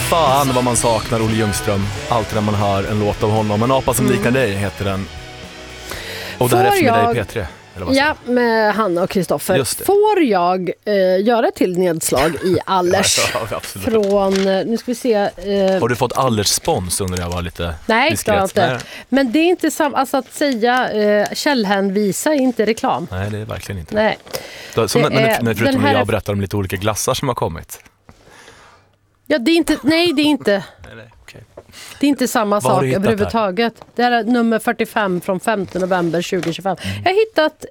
fan vad man saknar Olle Ljungström. Alltid när man hör en låt av honom. En apa som liknar dig heter den. Och det här är eftermiddag i P3. Ja, med Hanna och Kristoffer. Får jag göra ett till nedslag i Allers? Ja, från, nu ska vi se. Har du fått Allers spons under jag var lite nej, diskret? Inte. Men det är inte samma, alltså att säga källhänvisa är inte reklam. Nej, det är verkligen inte. Nej. Som när förutom när jag berättar om lite olika glassar som har kommit. Ja, det är inte, nej det är inte. Nej, okay. Det är inte samma sak överhuvudtaget. Det här är nummer 45 från 5 november 2025. Jag har hittat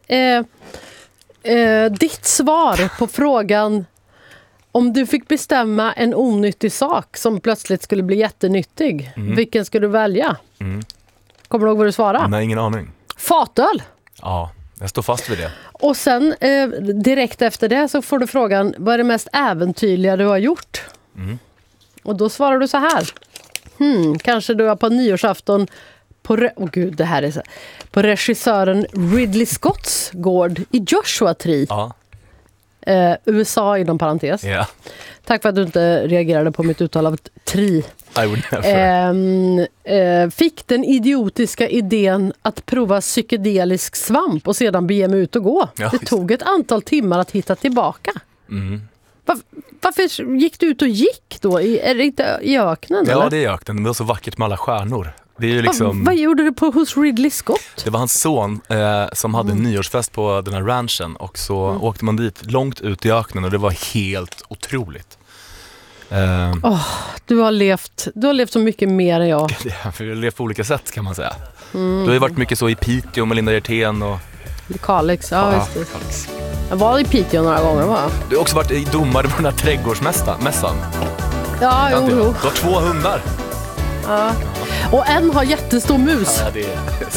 ditt svar på frågan om du fick bestämma en onyttig sak som plötsligt skulle bli jättenyttig. Vilken skulle du välja? Kommer du ihåg vad du svarade? Nej, ingen aning. Fatöl. Ja, jag står fast vid det. Och sen direkt efter det så får du frågan, vad är det mest äventyrliga du har gjort? Och då svarar du så här. Kanske du var på nyårsafton på på regissören Ridley Scotts gård i Joshua Tree. Ja. USA inom parentes. Yeah. Tack för att du inte reagerade på mitt uttal av Tree. I would never. Fick den idiotiska idén att prova psykedelisk svamp och sedan bege mig ut och gå. Ja, det tog ett antal timmar att hitta tillbaka. Varför gick du ut och gick då? Är det inte i öknen? Ja, eller? det är öknen. Det var så vackert med alla stjärnor. Det är ju liksom... Vad gjorde du hos Ridley Scott? Det var hans son som hade en nyårsfest på den här ranchen. Och så åkte man dit långt ut i öknen och det var helt otroligt. Du har levt så mycket mer än jag. Vi har levt på olika sätt kan man säga. Du har ju varit mycket så i Piteå med Linda Hjertén och... Kalix, ja visst det. Kalix. Jag var i Piteå några gånger, va? Du har också varit domare på den här trädgårdsmässan. Ja, jo. Du har 2 hundar. Ja. Och en har jättestor mus. Ja, det är